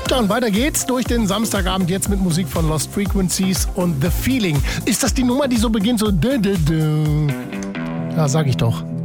Ja, und weiter geht's durch den Samstagabend jetzt mit Musik von Lost Frequencies und The Feeling. Ist das die Nummer, die so beginnt, so... Ja, sag ich doch.